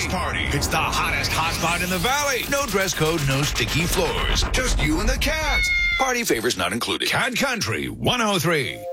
Party. It's the hottest hotspot in the valley. No dress code, no sticky floors. Just you and the cats. Party favors not included. Cat Country 103.